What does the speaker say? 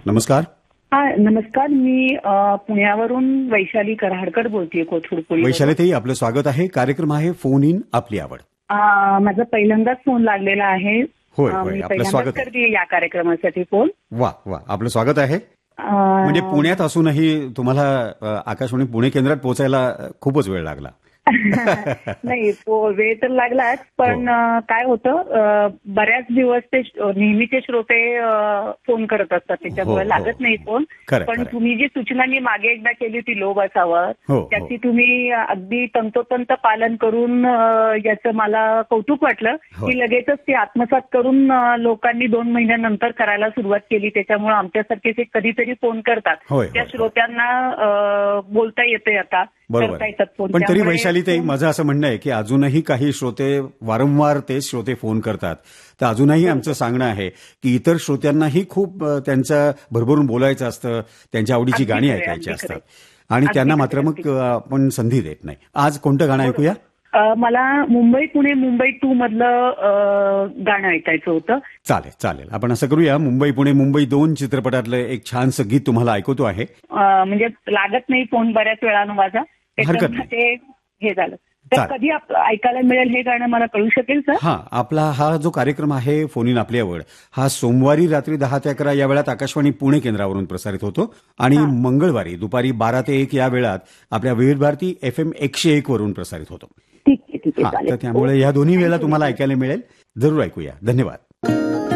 नमस्कार. हा नमस्कार. मी पुण्यावरून वैशाली कराडकर बोलतेय, कोथरूड पुणे. वैशालीताई, आपलं स्वागत आहे. कार्यक्रम आहे फोन इन आपली आवड. माझा पहिल्यांदाच फोन लागलेला आहे. होय होय, आपलं स्वागत करते या कार्यक्रमासाठी फोन. वा वा, आपलं स्वागत आहे. म्हणजे पुण्यात असूनही तुम्हाला आकाशवाणी पुणे केंद्रात पोहोचायला खूपच वेळ लागला. नाही, वेळ तर लागलाच, पण काय होतं, बऱ्याच दिवस ते नेहमीचे श्रोते फोन करत असतात, त्याच्यामुळे लागत नाही फोन. पण तुम्ही जी सूचना मी मागे एकदा केली होती लो बसावर, त्याची तुम्ही अगदी तंतोतंत पालन करून याचं मला कौतुक वाटलं की लगेचच ते आत्मसात करून लोकांनी 2 महिन्यानंतर करायला सुरुवात केली. त्याच्यामुळे आमच्यासारखे जे कधीतरी फोन करतात त्या श्रोत्यांना बोलता येते आता, करता येतात फोन. पण तरी वैशालीताई, माझं असं म्हणणं आहे की अजूनही काही श्रोते वारंवार तेच श्रोते फोन करतात. तर अजूनही आमचं सांगणं आहे की इतर श्रोत्यांनाही खूप त्यांचं भरभरून बोलायचं असतं, त्यांच्या आवडीची गाणी ऐकायची असतात आणि त्यांना मात्र मग आपण संधी देत नाही. आज कोणतं गाणं ऐकूया? मला मुंबई पुणे मुंबई 2 मधलं गाणं ऐकायचं होतं. चालेल चालेल, आपण असं करूया. मुंबई पुणे मुंबई 2 चित्रपटातलं एक छानसं गीत तुम्हाला ऐकवतो आहे. म्हणजे लागत नाही फोन बऱ्याच वेळानं माझा, ते हे झालं तर कधी ऐकायला मिळेल हे गाणं मला कळू शकेल सर? हा, आपला हा जो कार्यक्रम आहे फोन इन आपली आवड, हा सोमवारी रात्री 10 ते 11 या वेळात आकाशवाणी पुणे केंद्रावरून प्रसारित होतो आणि मंगळवारी दुपारी 12 ते 1 या वेळात आपल्या विविध भारती FM 101 वरून प्रसारित होतो. ठीक आहे, तर त्यामुळे या दोन्ही वेळेला तुम्हाला ऐकायला मिळेल. जरूर ऐकूया. धन्यवाद.